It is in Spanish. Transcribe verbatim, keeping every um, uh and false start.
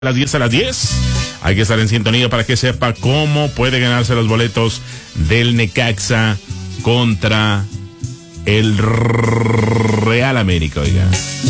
A las diez a las diez. Hay que estar en sintonía para que sepa cómo puede ganarse los boletos del Necaxa contra el Real América, oiga.